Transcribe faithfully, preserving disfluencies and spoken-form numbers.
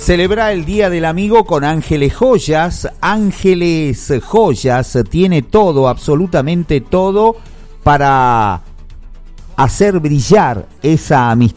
Celebra el Día del Amigo con Ángeles Joyas. Ángeles Joyas tiene todo, absolutamente todo, para hacer brillar esa amistad